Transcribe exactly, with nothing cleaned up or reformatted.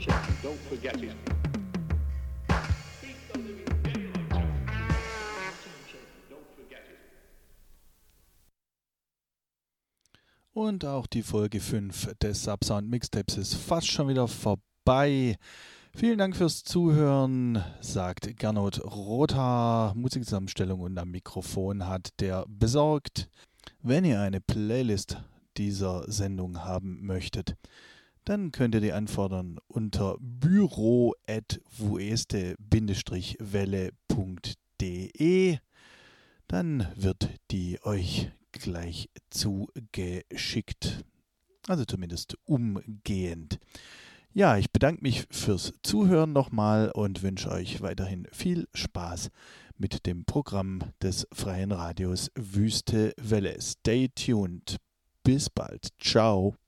Don't forget it. Und auch die Folge fünf des Subsound Mixtapes ist fast schon wieder vorbei. Vielen Dank fürs Zuhören, sagt Gernot Rothaar. Musikzusammenstellung und am Mikrofon hat der besorgt. Wenn ihr eine Playlist dieser Sendung haben möchtet, dann könnt ihr die anfordern unter büro at vueste welle punkt de. Dann wird die euch gleich zugeschickt. Also zumindest umgehend. Ja, ich bedanke mich fürs Zuhören nochmal und wünsche euch weiterhin viel Spaß mit dem Programm des Freien Radios Wüste Welle. Stay tuned. Bis bald. Ciao.